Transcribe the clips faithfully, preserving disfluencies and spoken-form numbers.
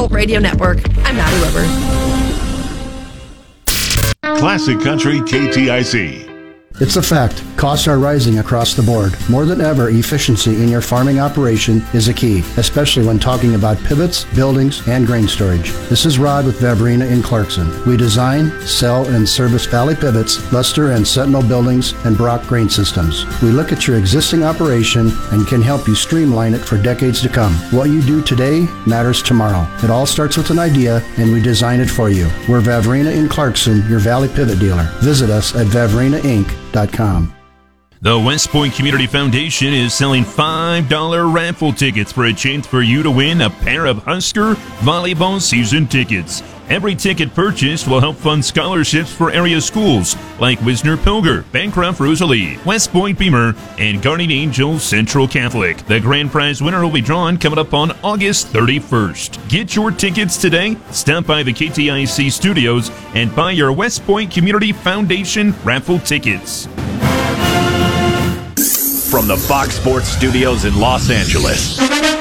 Adult Radio Network. I'm Maddie Weber. Classic Country K T I C. It's a fact. Costs are rising across the board. More than ever, efficiency in your farming operation is a key, especially when talking about pivots, buildings, and grain storage. This is Rod with Vavrina in Clarkson. We design, sell, and service Valley Pivots, Luster and Sentinel buildings, and Brock grain systems. We look at your existing operation and can help you streamline it for decades to come. What you do today matters tomorrow. It all starts with an idea, and we design it for you. We're Vavrina in Clarkson, your Valley Pivot dealer. Visit us at vavrina inc dot com. The West Point Community Foundation is selling five dollar raffle tickets for a chance for you to win a pair of Husker volleyball season tickets. Every ticket purchased will help fund scholarships for area schools like Wisner-Pilger, Bancroft Rosalie, West Point Beamer, and Guardian Angel Central Catholic. The grand prize winner will be drawn coming up on August thirty-first. Get your tickets today. Stop by the K T I C studios and buy your West Point Community Foundation raffle tickets. From the Fox Sports Studios in Los Angeles,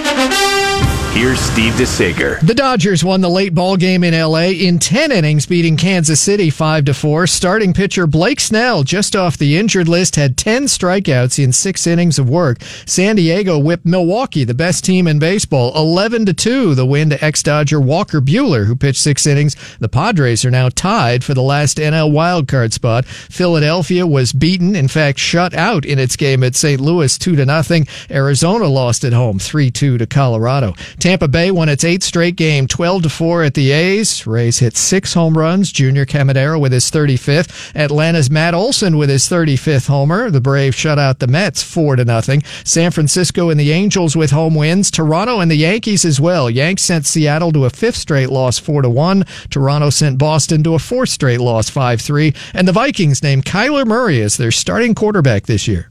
here's Steve DeSager. The Dodgers won the late ball game in L A in ten innings, beating Kansas City five to four. Starting pitcher Blake Snell, just off the injured list, had ten strikeouts in six innings of work. San Diego whipped Milwaukee, the best team in baseball, eleven to two. The win to ex-Dodger Walker Buehler, who pitched six innings. The Padres are now tied for the last N L wildcard spot. Philadelphia was beaten, in fact, shut out in its game at Saint Louis two to nothing. Arizona lost at home three two to Colorado. Tampa Bay won its eighth straight game, twelve to four at the A's. Rays hit six home runs. Junior Caminero with his thirty-fifth. Atlanta's Matt Olson with his thirty-fifth homer. The Braves shut out the Mets four to nothing. San Francisco and the Angels with home wins. Toronto and the Yankees as well. Yanks sent Seattle to a fifth straight loss, four to one. Toronto sent Boston to a fourth straight loss, five three. And the Vikings named Kyler Murray as their starting quarterback this year.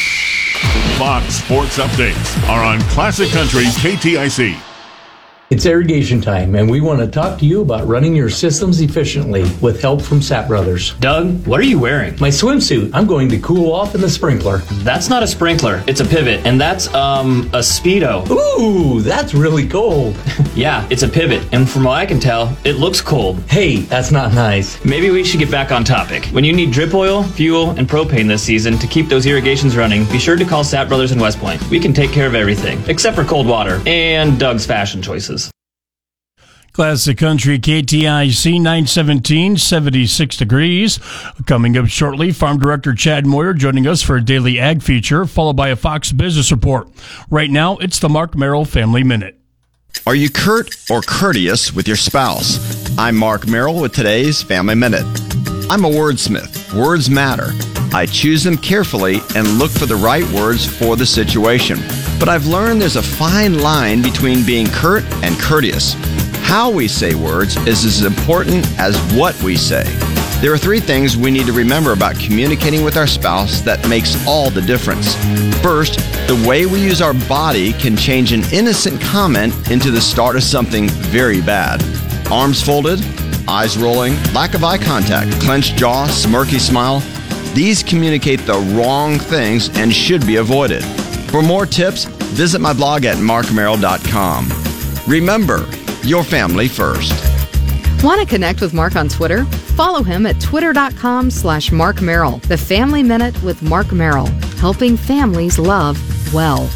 Fox Sports Updates are on Classic Country K T I C. It's irrigation time, and we want to talk to you about running your systems efficiently with help from Sapp Brothers. Doug, what are you wearing? My swimsuit. I'm going to cool off in the sprinkler. That's not a sprinkler. It's a pivot, and that's, um, a Speedo. Ooh, that's really cold. Yeah, it's a pivot, and from what I can tell, it looks cold. Hey, that's not nice. Maybe we should get back on topic. When you need drip oil, fuel, and propane this season to keep those irrigations running, be sure to call Sapp Brothers in West Point. We can take care of everything, except for cold water and Doug's fashion choices. Classic Country K T I C nine seventeen, seventy-six degrees. Coming up shortly, Farm Director Chad Moyer joining us for a daily ag feature, followed by a Fox Business Report. Right now, it's the Mark Merrill Family Minute. Are you curt or courteous with your spouse? I'm Mark Merrill with today's Family Minute. I'm a wordsmith. Words matter. I choose them carefully and look for the right words for the situation. But I've learned there's a fine line between being curt and courteous. How we say words is as important as what we say. There are three things we need to remember about communicating with our spouse that makes all the difference. First, the way we use our body can change an innocent comment into the start of something very bad. Arms folded, eyes rolling, lack of eye contact, clenched jaw, smirky smile. These communicate the wrong things and should be avoided. For more tips, visit my blog at mark merrill dot com. Remember, your family first. Want to connect with Mark on Twitter? Follow him at twitter.com slash Mark Merrill. The Family Minute with Mark Merrill, helping families love well.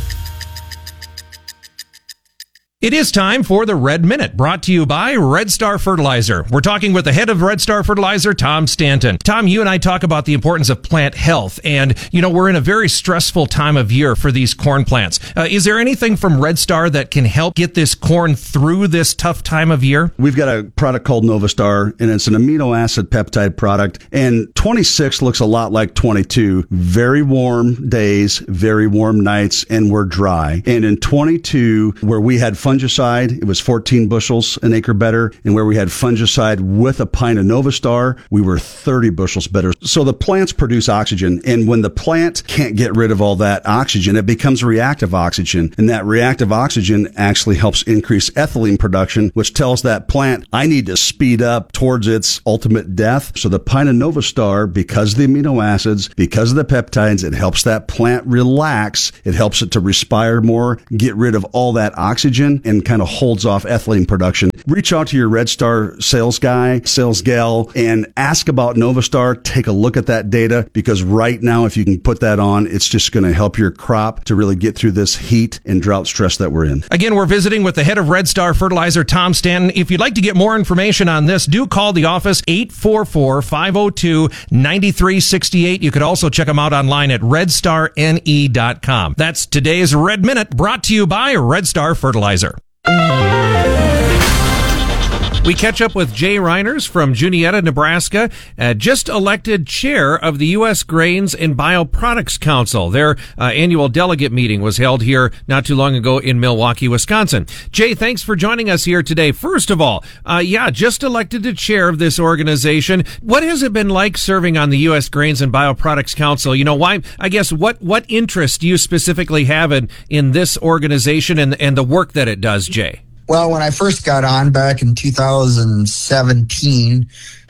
It is time for the Red Minute, brought to you by Red Star Fertilizer. We're talking with the head of Red Star Fertilizer, Tom Stanton. Tom, you and I talk about the importance of plant health, and, you know, we're in a very stressful time of year for these corn plants. Uh, is there anything from Red Star that can help get this corn through this tough time of year? We've got a product called Novastar, and it's an amino acid peptide product, and twenty-six looks a lot like twenty-two. Very warm days, very warm nights, and we're dry. And in twenty-two, where we had fun fungicide, it was fourteen bushels an acre better. And where we had fungicide with a pint of Novastar, we were thirty bushels better. So the plants produce oxygen. And when the plant can't get rid of all that oxygen, it becomes reactive oxygen. And that reactive oxygen actually helps increase ethylene production, which tells that plant, I need to speed up towards its ultimate death. So the pint of Novastar, because of the amino acids, because of the peptides, it helps that plant relax. It helps it to respire more, get rid of all that oxygen. in and kind of holds off ethylene production. Reach out to your Red Star sales guy, sales gal, and ask about Novastar. Take a look at that data, because right now, if you can put that on, it's just going to help your crop to really get through this heat and drought stress that we're in. Again, we're visiting with the head of Red Star Fertilizer, Tom Stanton. If you'd like to get more information on this, do call the office, eight four four, five oh two, nine three six eight. You could also check them out online at red star n e dot com. That's today's Red Minute, brought to you by Red Star Fertilizer. We catch up with Jay Reiners from Juniata, Nebraska, uh, just elected chair of the U S Grains and Bioproducts Council. Their uh, annual delegate meeting was held here not too long ago in Milwaukee, Wisconsin. Jay, thanks for joining us here today. First of all, uh, yeah, just elected to chair of this organization. What has it been like serving on the U S Grains and Bioproducts Council? You know, why, I guess, what, what interest do you specifically have in, in this organization and, and the work that it does, Jay? Well, when I first got on back in two thousand seventeen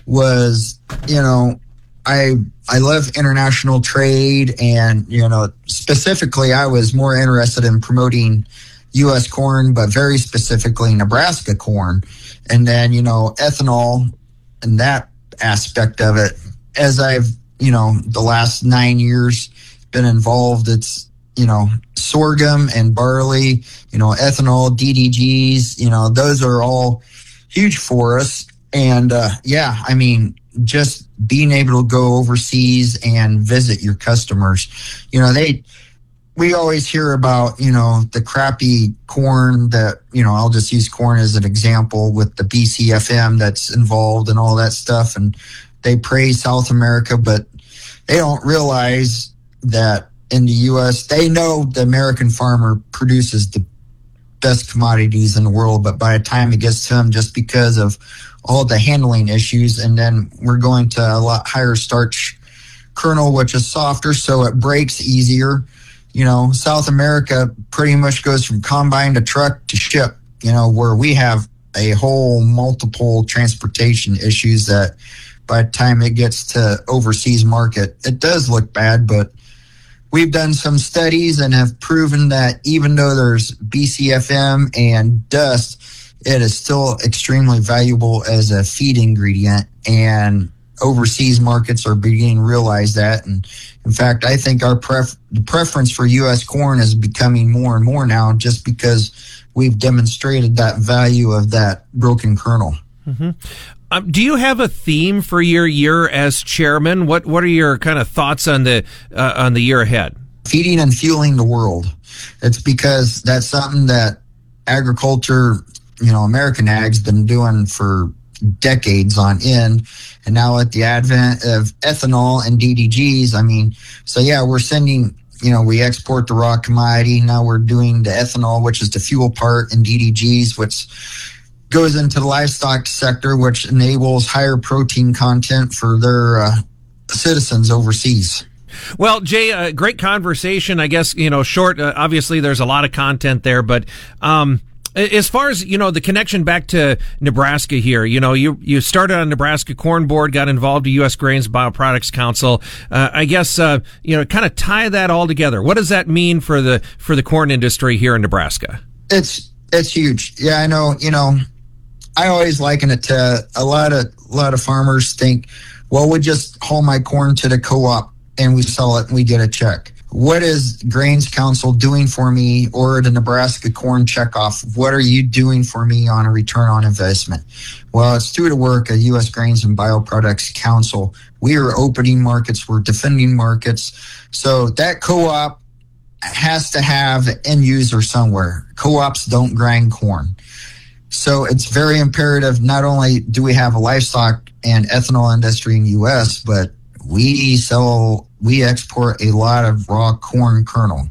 was, you know, I I love international trade, and, you know, specifically I was more interested in promoting U S corn, but very specifically Nebraska corn. And then, you know, ethanol and that aspect of it. As I've, you know, the last nine years been involved, it's, you know, sorghum and barley, you know, ethanol, D D Gs, you know, those are all huge for us. And, uh, yeah, I mean, just being able to go overseas and visit your customers, you know, they, we always hear about, you know, the crappy corn that, you know, I'll just use corn as an example with the B C F M that's involved and all that stuff. And they praise South America, but they don't realize that in the U S, they know the American farmer produces the best commodities in the world, but by the time it gets to them, just because of all the handling issues, and then we're going to a lot higher starch kernel, which is softer, so it breaks easier. You know, South America pretty much goes from combine to truck to ship, you know, where we have a whole multiple transportation issues that by the time it gets to overseas market, it does look bad, but we've done some studies and have proven that even though there's B C F M and dust, it is still extremely valuable as a feed ingredient, and overseas markets are beginning to realize that. And in fact, I think our pref- the preference for U S corn is becoming more and more now, just because we've demonstrated that value of that broken kernel. Mm-hmm. Um, do you have a theme for your year as chairman? What What are your kind of thoughts on the uh, on the year ahead? Feeding and fueling the world. It's because that's something that agriculture, you know, American ag's been doing for decades on end. And now at the advent of ethanol and D D Gs, I mean, so yeah, we're sending, you know, we export the raw commodity. Now we're doing the ethanol, which is the fuel part, and D D Gs, which goes into the livestock sector, which enables higher protein content for their uh, citizens overseas. Well, Jay, uh, great conversation. I guess, you know, short, uh, obviously there's a lot of content there, but um, as far as, you know, the connection back to Nebraska here, you know, you, you started on Nebraska Corn Board, got involved in U S Grains Bioproducts Council. Uh, I guess, uh, you know, kind of tie that all together. What does that mean for the, for the corn industry here in Nebraska? It's, it's huge. Yeah, I know, you know, I always liken it to a lot of a lot of farmers think, well, we just haul my corn to the co-op and we sell it and we get a check. What is Grains Council doing for me, or the Nebraska Corn Checkoff? What are you doing for me on a return on investment? Well, it's through the work of U S Grains and Bioproducts Council. We are opening markets, we're defending markets. So that co-op has to have an end user somewhere. Co-ops don't grind corn. So it's very imperative, not only do we have a livestock and ethanol industry in the U S, but we sell, we export a lot of raw corn kernel.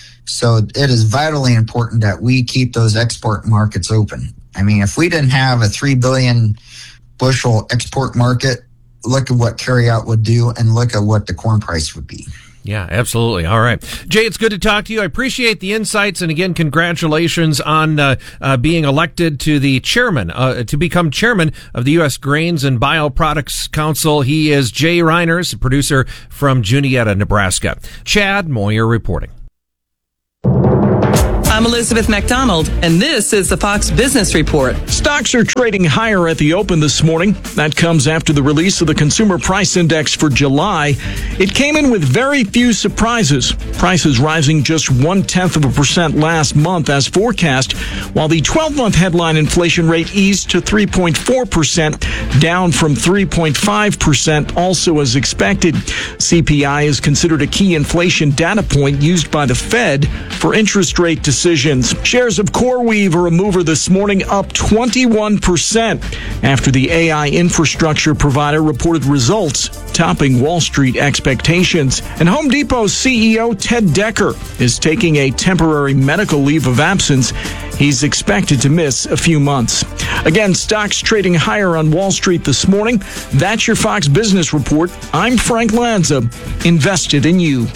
So it is vitally important that we keep those export markets open. I mean, if we didn't have a three billion bushel export market, look at what carryout would do, and look at what the corn price would be. Yeah, absolutely. All right. Jay, it's good to talk to you. I appreciate the insights. And again, congratulations on uh, uh, being elected to the chairman, uh, to become chairman of the U S Grains and Bioproducts Council. He is Jay Reiners, a producer from Juniata, Nebraska. Chad Moyer reporting. I'm Elizabeth McDonald, and this is the Fox Business Report. Stocks are trading higher at the open this morning. That comes after the release of the Consumer Price Index for July. It came in with very few surprises. Prices rising just one-tenth of a percent last month as forecast, while the twelve-month headline inflation rate eased to three point four percent, down from three point five percent, also as expected. C P I is considered a key inflation data point used by the Fed for interest rate decisions. Shares of CoreWeave are a mover this morning, up twenty-one percent after the A I infrastructure provider reported results topping Wall Street expectations. And Home Depot's C E O Ted Decker is taking a temporary medical leave of absence. He's expected to miss a few months. Again, stocks trading higher on Wall Street this morning. That's your Fox Business Report. I'm Frank Lanza, invested in you.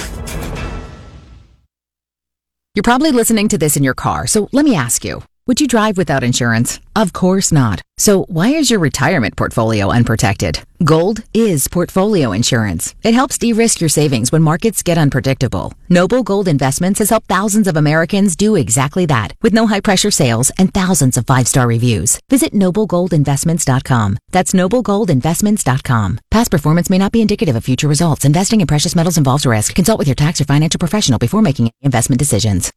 You're probably listening to this in your car, so let me ask you, would you drive without insurance? Of course not. So why is your retirement portfolio unprotected? Gold is portfolio insurance. It helps de-risk your savings when markets get unpredictable. Noble Gold Investments has helped thousands of Americans do exactly that, with no high-pressure sales and thousands of five-star reviews. Visit noble gold investments dot com. That's noble gold investments dot com. Past performance may not be indicative of future results. Investing in precious metals involves risk. Consult with your tax or financial professional before making investment decisions.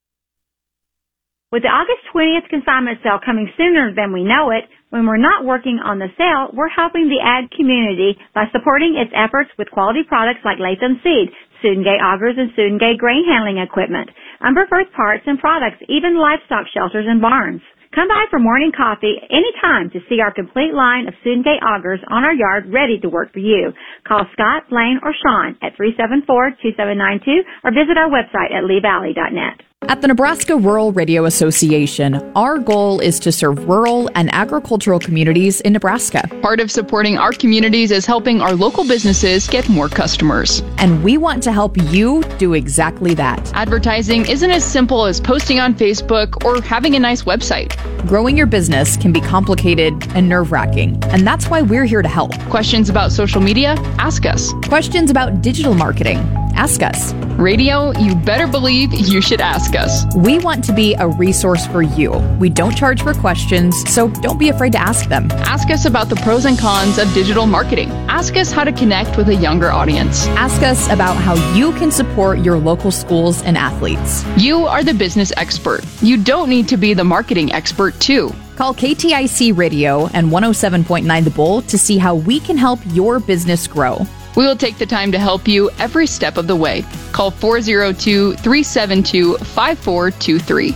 With the August twentieth consignment sale coming sooner than we know it, when we're not working on the sale, we're helping the ag community by supporting its efforts with quality products like Latham Seed, Sudengate augers, and Sudengate grain handling equipment, Umber Firth parts and products, even livestock shelters and barns. Come by for morning coffee anytime to see our complete line of Sudengate augers on our yard ready to work for you. Call Scott, Blaine, or Sean at three seven four, two seven nine two or visit our website at lee valley dot net. At the Nebraska Rural Radio Association, our goal is to serve rural and agricultural communities in Nebraska. Part of supporting our communities is helping our local businesses get more customers. And we want to help you do exactly that. Advertising isn't as simple as posting on Facebook or having a nice website. Growing your business can be complicated and nerve-wracking, and that's why we're here to help. Questions about social media? Ask us. Questions about digital marketing? Ask us. Radio, you better believe you should ask us. We want to be a resource for you. We don't charge for questions, so don't be afraid to ask them. Ask us about the pros and cons of digital marketing. Ask us how to connect with a younger audience. Ask us about how you can support your local schools and athletes. You are the business expert. You don't need to be the marketing expert, too. Call K T I C Radio and one oh seven point nine The Bull to see how we can help your business grow. We will take the time to help you every step of the way. Call four oh two, three seven two, five four two three.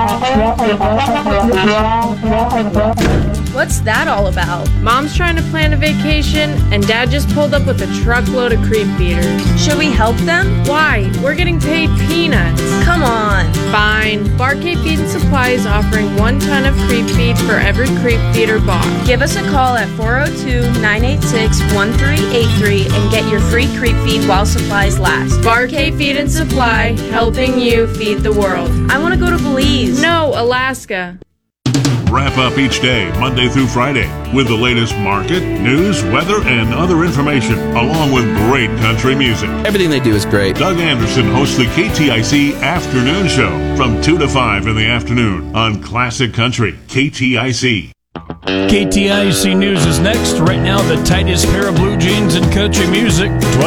What's that all about? Mom's trying to plan a vacation, and Dad just pulled up with a truckload of creep feeders. Should we help them? Why? We're getting paid peanuts. Come on. Fine. Bar-K Feed and Supply is offering one ton of creep feed for every creep feeder bought. Give us a call at four oh two, nine eight six, one three eight three and get your free creep feed while supplies last. Bar-K Feed and Supply, helping you feed the world. I want to go to Belize. No, Alaska. Wrap up each day, Monday through Friday, with the latest market, news, weather, and other information, along with great country music. Everything they do is great. Doug Anderson hosts the K T I C Afternoon Show from two to five in the afternoon on Classic Country, K T I C. K T I C News is next. Right now, the tightest pair of blue jeans in country music.